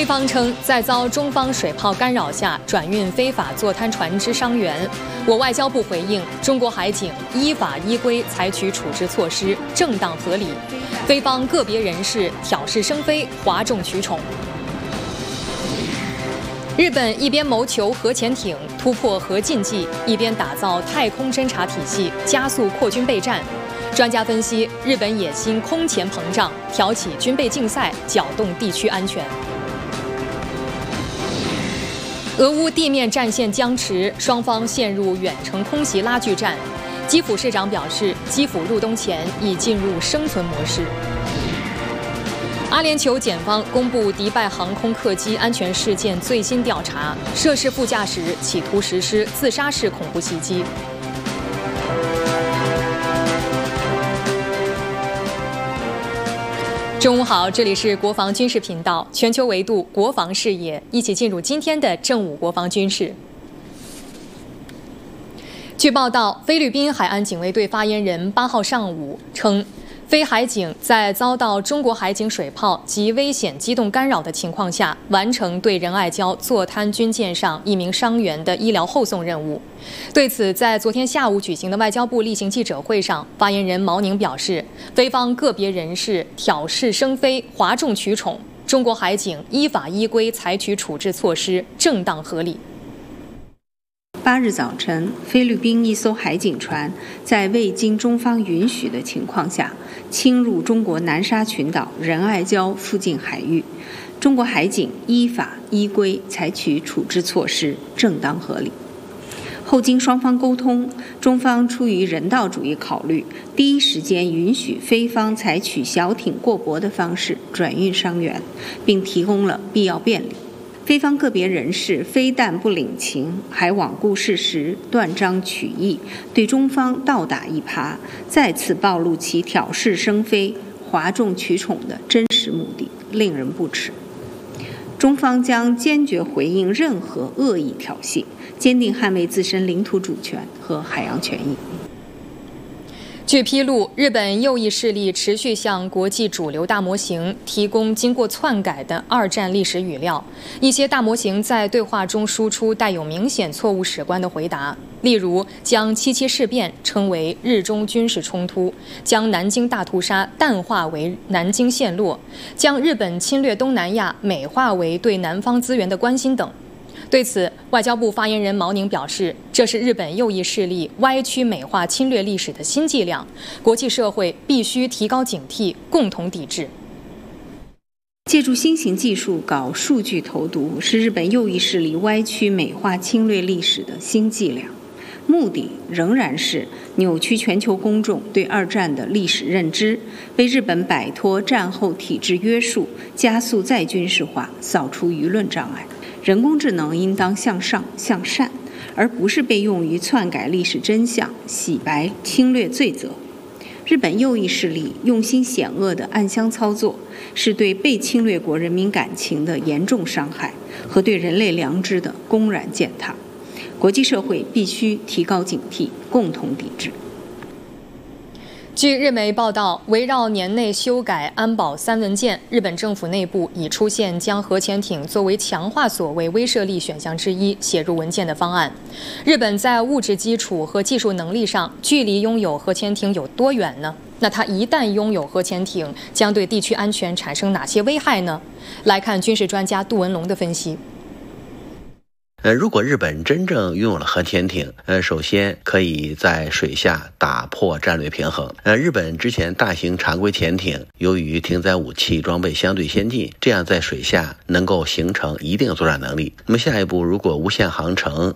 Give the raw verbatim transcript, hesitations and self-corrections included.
菲方称，在遭中方水炮干扰下转运非法坐滩船只伤员。我外交部回应，中国海警依法依规采取处置措施，正当合理。菲方个别人士挑事生非，哗众取宠。日本一边谋求核潜艇突破核禁忌，一边打造太空侦察体系，加速扩军备战。专家分析，日本野心空前膨胀，挑起军备竞赛，搅动地区安全。俄乌地面战线僵持，双方陷入远程空袭拉锯战。基辅市长表示，基辅入冬前已进入生存模式。阿联酋检方公布迪拜航空客机安全事件最新调查，涉事副驾驶企图实施自杀式恐怖袭击。中午好，这里是国防军事频道，全球维度国防视野，一起进入今天的正午国防军事。据报道，菲律宾海岸警卫队发言人八号上午称，菲海警在遭到中国海警水炮及危险机动干扰的情况下，完成对仁爱礁坐滩军舰上一名伤员的医疗后送任务。对此，在昨天下午举行的外交部例行记者会上，发言人毛宁表示，菲方个别人士挑事生非，哗众取宠，中国海警依法依规采取处置措施，正当合理。 八日早晨，菲律宾一艘海警船在未经中方允许的情况下，侵入中国南沙群岛仁爱礁附近海域。中国海警依法依规采取处置措施，正当合理。后经双方沟通，中方出于人道主义考虑，第一时间允许菲方采取小艇过驳的方式转运伤员，并提供了必要便利。菲方个别人士非但不领情，还罔顾事实，断章取义，对中方倒打一耙，再次暴露其挑事生非、哗众取宠的真实目的，令人不齿。中方将坚决回应任何恶意挑衅，坚定捍卫自身领土主权和海洋权益。 据披露，日本右翼势力持续向国际主流大模型提供经过篡改的二战历史语料。一些大模型在对话中输出带有明显错误史观的回答，例如将七七事变称为日中军事冲突，将南京大屠杀淡化为南京陷落，将日本侵略东南亚美化为对南方资源的关心等。对此，外交部发言人毛宁表示，这是日本右翼势力歪曲美化侵略历史的新伎俩，国际社会必须提高警惕，共同抵制。 借助新型技术搞数据投毒，是日本右翼势力歪曲美化侵略历史的新伎俩，目的仍然是扭曲全球公众对二战的历史认知，为日本摆脱战后体制约束、加速再军事化扫除舆论障碍。人工智能应当向上向善，而不是被用于篡改历史真相、洗白侵略罪责。日本右翼势力用心险恶的暗箱操作，是对被侵略国人民感情的严重伤害和对人类良知的公然践踏。国际社会必须提高警惕，共同抵制。 据日媒报道，围绕年内修改安保三文件，日本政府内部已出现将核潜艇作为强化所谓威慑力选项之一写入文件的方案。日本在物质基础和技术能力上距离拥有核潜艇有多远呢？那它一旦拥有核潜艇，将对地区安全产生哪些危害呢？来看军事专家杜文龙的分析。 呃，如果日本真正拥有了核潜艇，呃，首先可以在水下打破战略平衡。呃，日本之前大型常规潜艇由于停载武器装备相对先进，这样在水下能够形成一定作战能力。那么下一步，如果无限航程